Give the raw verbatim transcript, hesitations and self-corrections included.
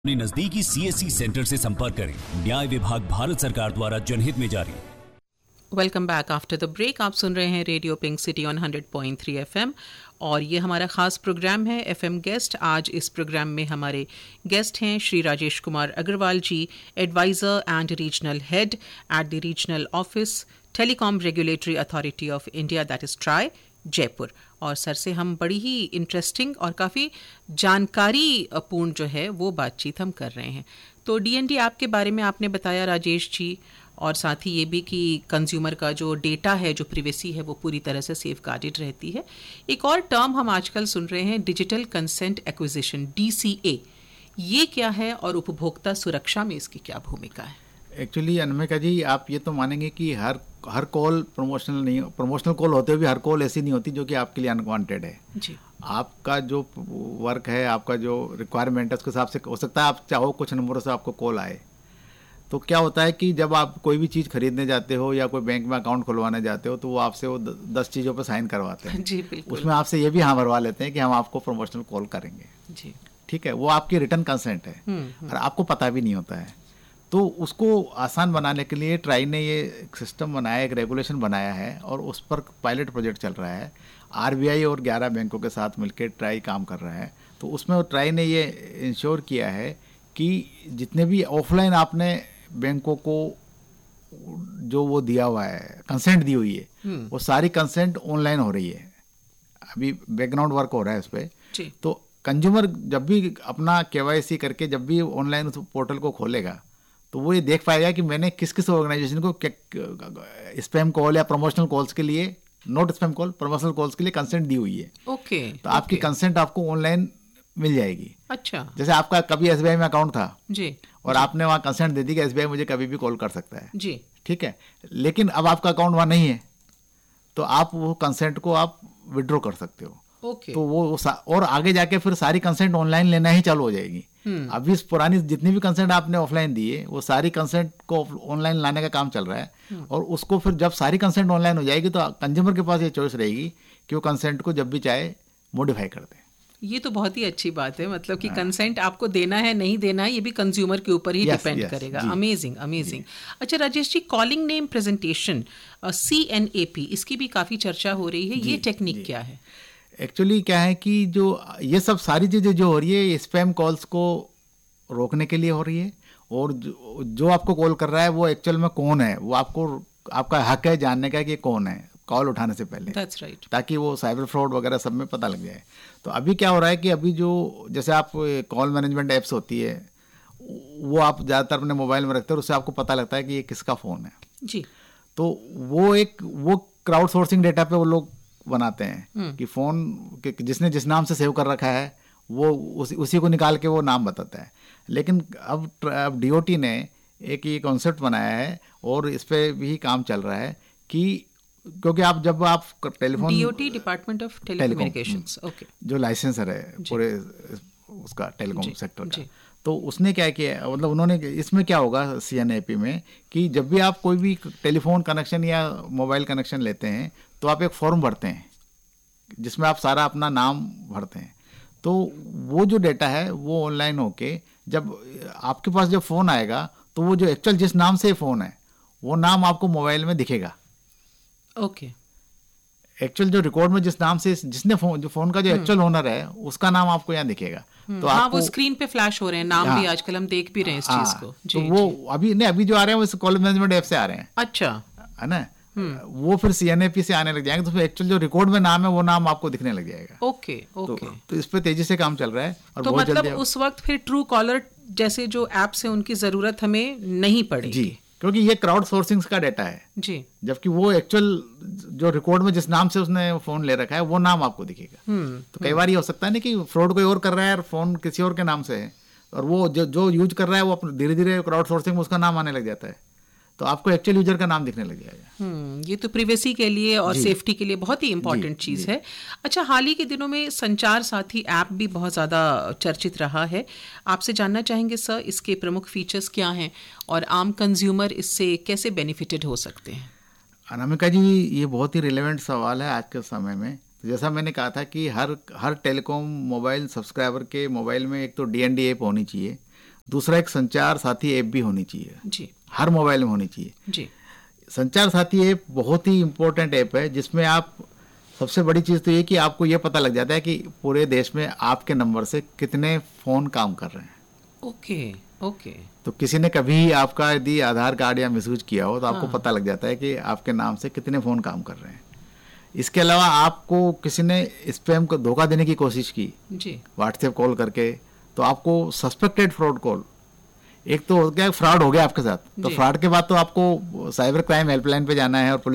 अपने नजदीकी CSC centre से संपर्क करें। न्याय विभाग भारत सरकार द्वारा जनहित में जारी। Welcome back after the break. आप सुन रहे हैं radio pink city on hundred point three FM और ये हमारा खास प्रोग्राम है एफएम गेस्ट। आज इस प्रोग्राम में हमारे गेस्ट हैं श्री राजेश कुमार अग्रवाल जी, adviser and regional head at the regional office telecom regulatory authority of India, that is try, Jaipur. और सर से हम बड़ी ही इंटरेस्टिंग और काफ़ी जानकारी पूर्ण जो है वो बातचीत हम कर रहे हैं। तो डीएनडी ऐप के बारे में आपने बताया राजेश जी, और साथ ही ये भी कि कंज्यूमर का जो डेटा है, जो प्रिवेसी है, वो पूरी तरह से सेफ गार्डेड रहती है। एक और टर्म हम आजकल सुन रहे हैं, डिजिटल कंसेंट एक्विजिशन, डीसीए। ये क्या है और उपभोक्ता सुरक्षा में इसकी क्या भूमिका है? एक्चुअली अनमिका जी, आप ये तो मानेंगे कि हर हर कॉल प्रमोशनल नहीं, प्रमोशनल कॉल होते हुए भी हर कॉल ऐसी नहीं होती जो कि आपके लिए अनवांटेड है जी। आपका जो वर्क है, आपका जो रिक्वायरमेंट है, उसके हिसाब से हो सकता है आप चाहो कुछ नंबरों से आपको कॉल आए। तो क्या होता है कि जब आप कोई भी चीज़ खरीदने जाते हो या कोई बैंक में अकाउंट खुलवाने जाते हो तो वो आपसे वो दस चीज़ों पर साइन करवाते हैं जी, बिल्कुल। उसमें आपसे ये भी हाँ भरवा लेते हैं कि हम आपको प्रमोशनल कॉल करेंगे जी, ठीक है। वो आपकी रिटर्न कंसेंट है और आपको पता भी नहीं होता है। तो उसको आसान बनाने के लिए ट्राई ने ये एक सिस्टम बनाया, एक रेगुलेशन बनाया है और उस पर पायलट प्रोजेक्ट चल रहा है। आरबीआई और ग्यारह बैंकों के साथ मिलकर ट्राई काम कर रहा है। तो उसमें ट्राई ने ये इंश्योर किया है कि जितने भी ऑफलाइन आपने बैंकों को जो वो दिया हुआ है, कंसेंट दी हुई है, वो सारी कंसेंट ऑनलाइन हो रही है। अभी बैकग्राउंड वर्क हो रहा है उस पर। तो कंज्यूमर जब भी अपना केवाईसी करके जब भी ऑनलाइन उस पोर्टल को खोलेगा तो वो ये देख पाएगा कि मैंने किस किस ऑर्गेनाइजेशन को स्पैम कॉल या प्रमोशनल कॉल्स के लिए, not spam call, promotional calls के लिए कंसेंट दी हुई है। ओके। तो आपकी कंसेंट आपको ऑनलाइन मिल जाएगी। अच्छा। जैसे आपका कभी एसबीआई में अकाउंट था जी, और जी। आपने वहाँ कंसेंट दे दी कि एसबीआई मुझे कभी भी कॉल कर सकता है जी, ठीक है, लेकिन अब आपका अकाउंट वहाँ नहीं है तो आप वो कंसेंट को आप विड्रॉ कर सकते हो। ओके। तो वो, वो और आगे जाके फिर सारी कंसेंट ऑनलाइन लेना ही चालू हो जाएगी। अभी इस पुरानी जितनी भी कंसेंट आपने ऑफलाइन दी है वो सारी कंसेंट को ऑनलाइन लाने का काम चल रहा है। और उसको फिर जब सारी कंसेंट ऑनलाइन हो जाएगी तो कंज्यूमर के पास ये चॉइस रहेगी कि वो कंसेंट को जब भी चाहे मॉडिफाई कर दे। ये तो बहुत ही अच्छी बात है, मतलब कि कंसेंट आपको देना है नहीं देना है ये भी कंज्यूमर के ऊपर ही डिपेंड करेगा। Amazing amazing. अच्छा Rajesh ji, calling name presentation, C N A P, इसकी भी काफ़ी चर्चा हो रही है। ये टेक्निक क्या है? एक्चुअली क्या है कि जो ये सब सारी चीज़ें जो हो रही है स्पैम कॉल्स को रोकने के लिए हो रही है। और जो, जो आपको कॉल कर रहा है वो एक्चुअल में कौन है, वो आपको, आपका हक है जानने का कि कौन है कॉल उठाने से पहले। That's right. ताकि वो साइबर फ्रॉड वगैरह सब में पता लग जाए। तो अभी क्या हो रहा है कि अभी जो जैसे आप कॉल मैनेजमेंट ऐप्स होती है वो आप ज़्यादातर अपने मोबाइल में रखते हो, उससे आपको पता लगता है कि ये किसका फ़ोन है जी। तो वो एक वो क्राउड सोर्सिंग डेटा पे वो लोग बनाते हैं कि फ़ोन जिसने जिस नाम से सेव कर रखा है वो उसी उसी को निकाल के वो नाम बताता है। लेकिन अब अब डीओटी ने एक ये कॉन्सेप्ट बनाया है और इस पर भी काम चल रहा है कि क्योंकि आप जब आप telephone, DOT department of telecommunications, okay, जो लाइसेंसर है पूरे उसका टेलीकॉम सेक्टर का, तो उसने क्या किया, मतलब उन्होंने इसमें क्या होगा सीएनएपी में कि जब भी आप कोई भी टेलीफोन कनेक्शन या मोबाइल कनेक्शन लेते हैं तो आप एक फॉर्म भरते हैं जिसमें आप सारा अपना नाम भरते हैं। तो वो जो डेटा है वो ऑनलाइन होके जब आपके पास जब फ़ोन आएगा तो वो जो एक्चुअल जिस नाम से फ़ोन है वो नाम आपको मोबाइल में दिखेगा। ओके। एक्चुअल जो रिकॉर्ड में जिस नाम से जिसने फोन जो फोन का जो एक्चुअल ओनर है उसका नाम आपको यहाँ दिखेगा। तो हाँ, आपको वो स्क्रीन पे फ्लैश हो रहे हैं नाम। हाँ, भी आजकल हम देख भी रहे हैं इस चीज को। जी, तो वो जी। अभी नहीं, अभी जो आ रहे हैं वो कॉल मैनेजमेंट ऐप से आ रहे हैं। अच्छा, है ना, वो फिर सीएनएपी से आने लग जाएंगे तो फिर एक्चुअल जो रिकॉर्ड में नाम है वो नाम आपको दिखने लग जाएगा। Okay okay. तो, तो इस पे तेजी से काम चल रहा है। और तो मतलब उस वक्त फिर ट्रू कॉलर जैसे जो एप्स है उनकी जरूरत हमें नहीं पड़ेगी। जी, क्योंकि ये क्राउड सोर्सिंग का डेटा है जी, जबकि वो एक्चुअल जो रिकॉर्ड में जिस नाम से उसने फोन ले रखा है वो नाम आपको दिखेगा। तो कई बार ये हो सकता है ना कि फ्रॉड कोई और कर रहा है और फोन किसी और के नाम से है और वो जो जो यूज कर रहा है वो धीरे धीरे क्राउड सोर्सिंग में उसका नाम आने लग जाता है तो आपको एक्चुअल यूजर का नाम दिखने लग जाएगा। हम्म ये तो प्रिवेसी के लिए और सेफ्टी के लिए बहुत ही इंपॉर्टेंट चीज़ है। अच्छा, हाल ही के दिनों में संचार साथी ऐप भी बहुत ज़्यादा चर्चित रहा है। आपसे जानना चाहेंगे सर, इसके प्रमुख फीचर्स क्या हैं और आम कंज्यूमर इससे कैसे बेनिफिटेड हो सकते हैं? अनामिका जी, ये बहुत ही रिलेवेंट सवाल है आज के समय में। तो जैसा मैंने कहा था कि हर हर टेलीकॉम मोबाइल सब्सक्राइबर के मोबाइल में एक तो डीएनडी ऐप होनी चाहिए दूसरा एक संचार साथी ऐप भी होनी चाहिए, जी हर मोबाइल में होनी चाहिए। जी संचार साथी ऐप बहुत ही इम्पोर्टेंट ऐप है, जिसमें आप सबसे बड़ी चीज़ तो ये कि आपको ये पता लग जाता है कि पूरे देश में आपके नंबर से कितने फ़ोन काम कर रहे हैं। ओके ओके तो किसी ने कभी आपका यदि आधार कार्ड या मिसयूज किया हो तो आपको हाँ। पता लग जाता है कि आपके नाम से कितने फ़ोन काम कर रहे हैं। इसके अलावा आपको किसी ने स्पैम को धोखा देने की कोशिश की जी व्हाट्सएप कॉल करके, तो आपको सस्पेक्टेड फ्रॉड कॉल, एक तो हो गया फ्रॉड हो गया आपके साथ, तो जी। फ्रॉड के बाद तो आपको साइबर क्राइम हेल्पलाइन पे जाना है और पुलिस